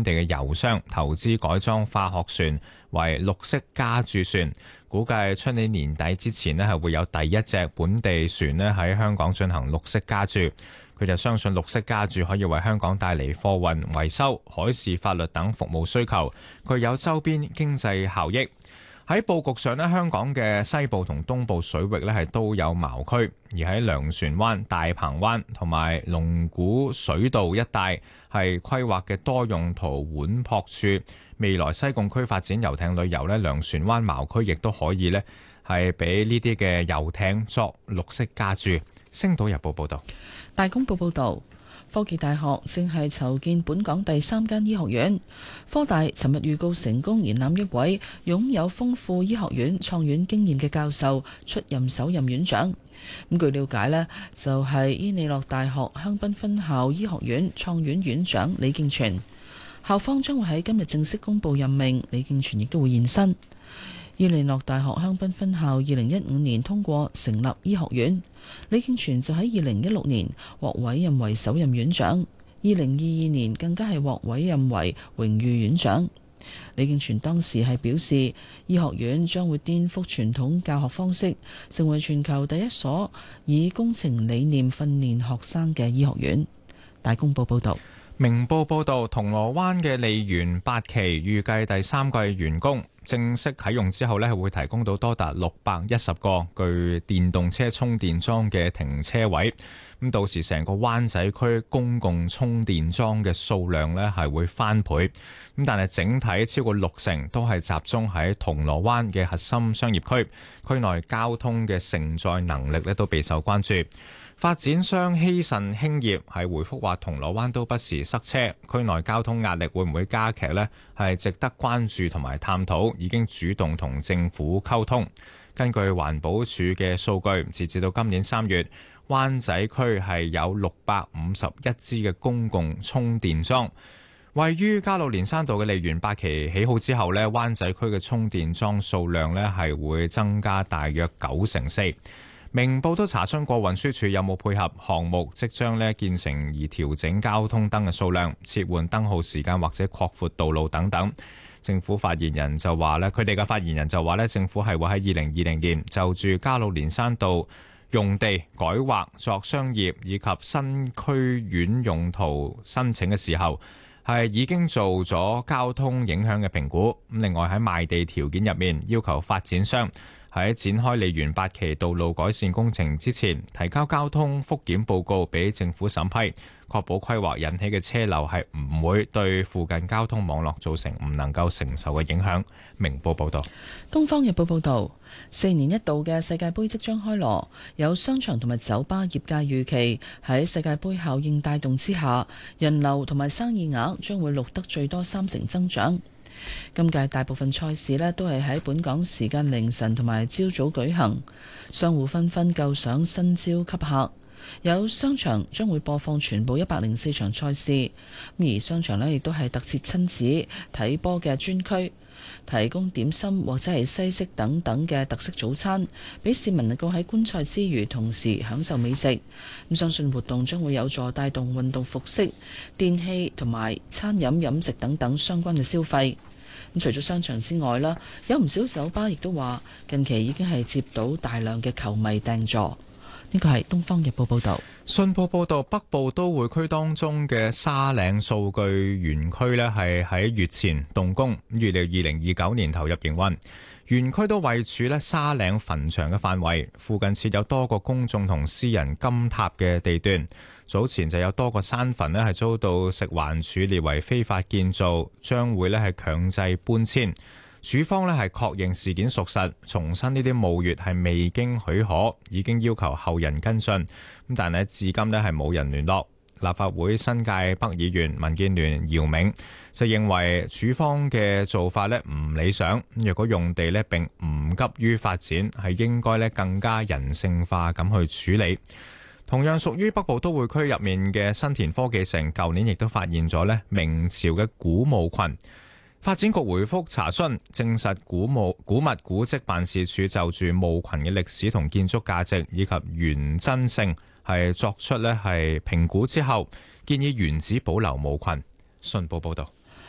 本地嘅油商投資改裝化學船為綠色加注船，估計出年年底之前係會有第一隻本地船喺香港進行綠色加注。佢就相信綠色加注可以為香港帶嚟貨運、維修、海事法律等服務需求，具有周邊經濟效益。喺佈局上香港嘅西部同東部水域係都有錨區，而喺糧船灣、大鵬灣同埋龍鼓水道一帶係規劃嘅多用途浣泊處。未來西貢區發展遊艇旅遊糧船灣錨區亦都可以係俾呢啲嘅遊艇作綠色加注。星島日報報道。 大公報報導，科技大學正係籌建本港第3間醫學院。科大尋日預告成功延攬一位擁有豐富醫學院創院經驗嘅教授出任首任院長。咁據了解呢就係伊利諾大學香檳分校醫學院創院院長李敬全。校方將會喺今日正式公布任命，李敬全亦都會現身。伊利諾大學香檳分校2015年通過成立醫學院，李敬全就喺2016年獲委任為首任院長，2022年更加係獲委任為榮譽院長。李敬全當時係表示，醫學院將會顛覆傳統教學方式，成為全球第一所以工程理念訓練學生嘅醫學院。大公報報道。 明報報導，銅鑼灣嘅利園8期預計第3季完工，正式啟用之後會提供到多達610個具電動車充電樁嘅停車位。咁到時成個灣仔區公共充電樁嘅數量係會翻倍。咁但係整體超過60%都係集中喺銅鑼灣嘅核心商業區，區內交通嘅承載能力都備受關注。發展商希慎興業係回覆話，銅鑼灣都不時塞車，區內交通壓力會唔會加劇呢？係值得關注同埋探討，已經主動同政府溝通。根據環保署嘅數據，截至到今年3月，灣仔區係有651支嘅公共充電樁。位於加路連山道嘅利園8期起好之後呢，灣仔區嘅充電樁數量係會增加大約94%。明報都查詢過運輸署有冇配合項目即將建成而調整交通燈嘅數量、切換燈號時間或者擴闊道路等等。政府發言人就話佢哋嘅發言人就話政府係會喺2020年就住加路連山道用地改劃作商業以及新區院用途申請嘅時候，係已經做咗交通影響嘅評估。另外喺賣地條件入面，要求發展商喺展開利園8期道路改善工程之前，提交交通復檢報告俾政府審批，確保規劃引起嘅車流係唔會對附近交通網絡造成唔能夠承受嘅影響。明報報道。 東方日報報道，4年一度嘅世界盃即將開鑼，有商場同埋酒吧業界預期喺世界盃效應帶動之下，人流同埋生意額將會錄得最多3成增長。今屆大部分賽事都係喺本港時間凌晨同埋朝早舉行，商戶紛紛構想新招吸客，有商場將會播放全部104場賽事，而商場亦都係特設親子睇波嘅專區，提供點心或者係西式等等嘅特色早餐，俾市民能夠喺觀賽之餘同時享受美食。咁相信活動將會有助帶動運動服飾、電器同埋餐飲飲食等等相關嘅消費。咁除咗商場之外啦，有唔少酒吧亦都話近期已經係接到大量嘅球迷訂座。呢個係《東方日報》報導。 信報報導，北部都會區當中嘅沙嶺數據園區係喺月前動工，預料2029年投入營運。園區都位處沙嶺墳場嘅範圍，附近設有多個公眾同私人金塔嘅地段。早前就有多個山墳係遭到食環署列為非法建造，將會係強制搬遷。署方係確認事件屬實，重申呢啲墓穴係未經許可，已經要求後人跟進。但係至今係冇人聯絡。立法會新界北議員民建聯姚明就認為署方嘅做法唔理想，若果用地並唔急於發展，係應該更加人性化咁去處理。同樣屬於北部都會區入面嘅新田科技城，舊年亦都發現咗明朝嘅古墓群。發展局回覆查詢，證實古物古蹟辦事處就住墓群嘅歷史同建築價值以及原真性係作出係評估之後，建議原址保留墓群。信報報道。